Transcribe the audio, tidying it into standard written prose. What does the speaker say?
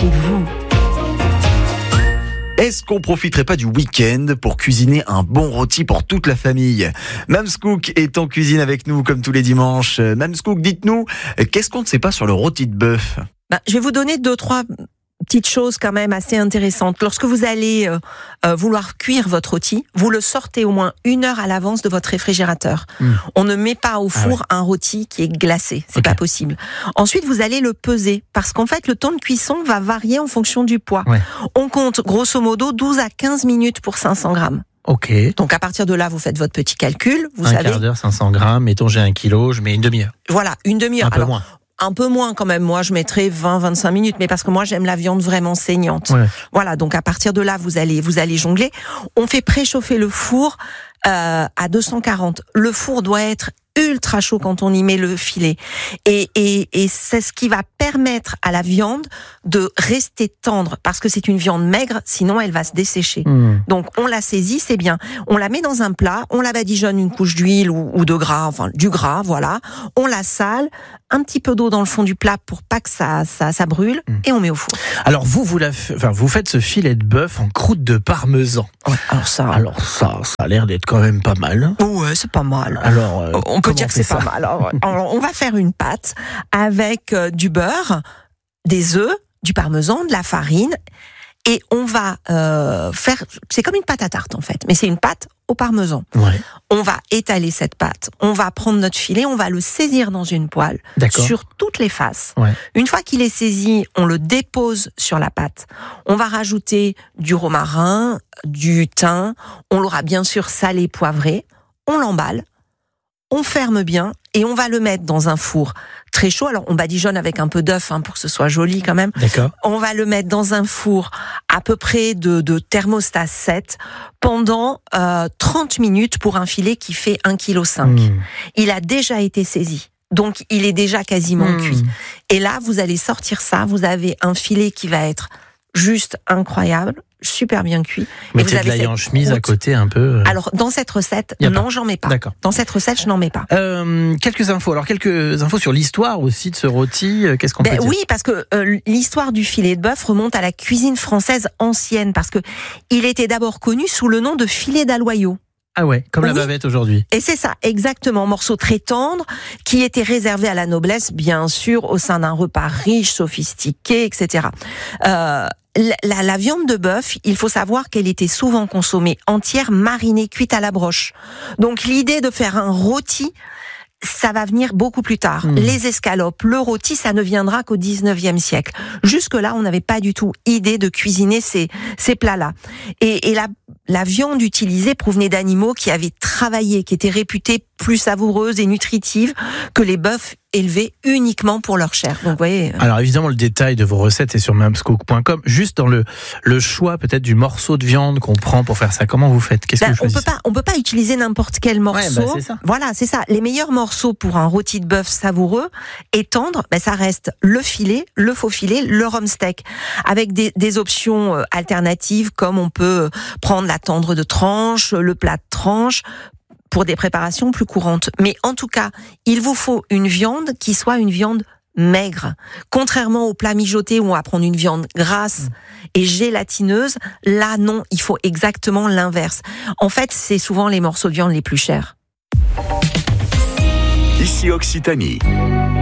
chez vous. Est-ce qu'on profiterait pas du week-end pour cuisiner un bon rôti pour toute la famille? Mams Cook est en cuisine avec nous comme tous les dimanches. Mams Cook, dites-nous, qu'est-ce qu'on ne sait pas sur le rôti de bœuf? Je vais vous donner 2-3 petites choses quand même assez intéressantes. Lorsque vous allez vouloir cuire votre rôti, vous le sortez au moins 1 heure à l'avance de votre réfrigérateur. On ne met pas au four un rôti qui est glacé, c'est pas possible. Ensuite, vous allez le peser parce qu'en fait, le temps de cuisson va varier en fonction du poids. On compte grosso modo 12 à 15 minutes pour 500 grammes. Ok. Donc à partir de là, vous faites votre petit calcul. Vous savez. Un quart d'heure, 500 grammes. Mettons, j'ai 1 kilo, je mets une demi-heure. Voilà, une demi-heure. Un peu moins. Un peu moins quand même, moi je mettrais 20-25 minutes, mais parce que moi j'aime la viande vraiment saignante. Voilà, donc à partir de là, vous allez jongler. On fait préchauffer le four à 240. Le four doit être ultra chaud quand on y met le filet. Et c'est ce qui va permettre à la viande de rester tendre, parce que c'est une viande maigre, sinon elle va se dessécher. Donc on la saisit, c'est bien. On la met dans un plat, on la badigeonne une couche d'huile ou de gras, enfin du gras, voilà. On la sale, un petit peu d'eau dans le fond du plat pour pas que ça brûle, et on met au four. Alors vous faites ce filet de bœuf en croûte de parmesan. Ouais, alors ça a l'air d'être quand même pas mal. Ouais, c'est pas mal. Alors, on peut dire que c'est pas mal. Alors, on va faire une pâte avec du beurre, des œufs, du parmesan, de la farine, et on va faire. C'est comme une pâte à tarte en fait, mais c'est une pâte au parmesan. On va étaler cette pâte. On va prendre notre filet, on va le saisir dans une poêle sur toutes les faces. Une fois qu'il est saisi, on le dépose sur la pâte. On va rajouter du romarin, du thym. On l'aura bien sûr salé, poivré. On l'emballe. On ferme bien et on va le mettre dans un four très chaud. Alors, on badigeonne avec un peu d'œuf pour que ce soit joli quand même. On va le mettre dans un four à peu près de thermostat 7 pendant 30 minutes pour un filet qui fait 1,5 kg. Il a déjà été saisi. Donc, il est déjà quasiment cuit. Et là, vous allez sortir ça. Vous avez un filet qui va être juste incroyable, super bien cuit. Mettez de l'ail en chemise à côté un peu. Alors, dans cette recette, non, j'en mets pas. Dans cette recette, je n'en mets pas. Quelques infos sur l'histoire aussi de ce rôti. Qu'est-ce qu'on peut dire? Oui, parce que l'histoire du filet de bœuf remonte à la cuisine française ancienne, parce que il était d'abord connu sous le nom de filet d'aloyau. Ah ouais, comme la bavette aujourd'hui. Et c'est ça, exactement. Morceau très tendre, qui était réservé à la noblesse, bien sûr, au sein d'un repas riche, sophistiqué, etc. La viande de bœuf, il faut savoir qu'elle était souvent consommée entière, marinée, cuite à la broche. Donc l'idée de faire un rôti, ça va venir beaucoup plus tard. Les escalopes, le rôti, ça ne viendra qu'au 19e siècle. Jusque-là, on n'avait pas du tout idée de cuisiner ces plats-là. Et la viande utilisée provenait d'animaux qui avaient travaillé, qui étaient réputés plus savoureuses et nutritives que les bœufs élevés uniquement pour leur chair. Donc, vous voyez. Alors évidemment, le détail de vos recettes est sur mamscook.com. Juste dans le choix peut-être du morceau de viande qu'on prend pour faire ça. Comment vous faites? Qu'est-ce que vous choisissez? On peut pas utiliser n'importe quel morceau. C'est ça. Voilà, c'est ça. Les meilleurs morceaux pour un rôti de bœuf savoureux et tendre, ça reste le filet, le faux filet, le rhum steak, avec des options alternatives comme on peut prendre la tendre de tranche, le plat de tranche, pour des préparations plus courantes. Mais en tout cas, il vous faut une viande qui soit une viande maigre. Contrairement au plat mijoté où on va prendre une viande grasse et gélatineuse, là non, il faut exactement l'inverse. En fait, c'est souvent les morceaux de viande les plus chers. Ici Occitanie.